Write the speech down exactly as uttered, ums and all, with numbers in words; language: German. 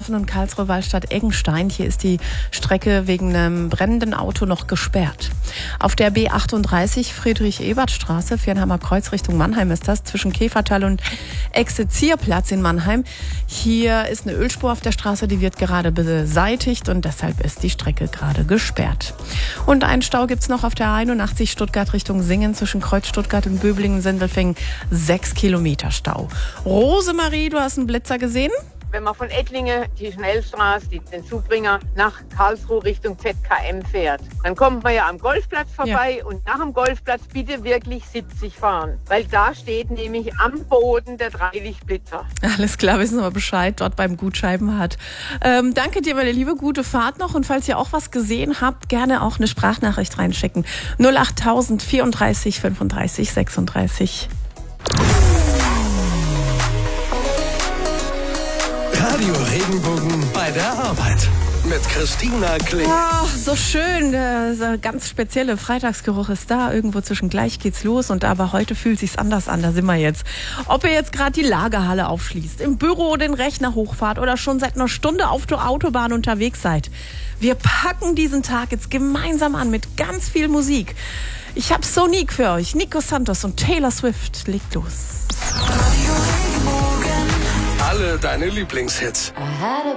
Wilhelmshaven und Karlsruhe-Wallstadt-Eggenstein. Hier ist die Strecke wegen einem brennenden Auto noch gesperrt. Auf der B achtunddreißig Friedrich-Ebert-Straße, Viernheimer Kreuz Richtung Mannheim ist das, zwischen Käfertal und Exerzierplatz in Mannheim. Hier ist eine Ölspur auf der Straße, die wird gerade beseitigt und deshalb ist die Strecke gerade gesperrt. Und einen Stau gibt's noch auf der A einundachtzig Stuttgart Richtung Singen zwischen Kreuz Stuttgart und Böblingen-Sindelfingen. Sechs Kilometer Stau. Rosemarie, du hast einen Blitzer gesehen? Wenn man von Ettlinge die Schnellstraße, die, den Zubringer nach Karlsruhe Richtung Z K M fährt, dann kommt man ja am Golfplatz vorbei ja. Und nach dem Golfplatz bitte wirklich siebzig fahren, weil da steht nämlich am Boden der Dreilichtblitzer. Alles klar, wissen wir Bescheid, dort beim Gutscheibenhardt. Ähm, danke dir, meine Liebe, gute Fahrt noch und falls ihr auch was gesehen habt, gerne auch eine Sprachnachricht reinschicken. null achttausend vierunddreißig fünfunddreißig sechsunddreißig. Radio Regenbogen bei der Arbeit mit Christina Klee. Oh, so schön, der so ganz spezielle Freitagsgeruch ist da. Irgendwo zwischen gleich geht's los und aber heute fühlt sich's anders an, da sind wir jetzt. Ob ihr jetzt gerade die Lagerhalle aufschließt, im Büro den Rechner hochfahrt oder schon seit einer Stunde auf der Autobahn unterwegs seid. Wir packen diesen Tag jetzt gemeinsam an mit ganz viel Musik. Ich hab Sonique für euch, Nico Santos und Taylor Swift. Legt los. Alle deine Lieblingshits.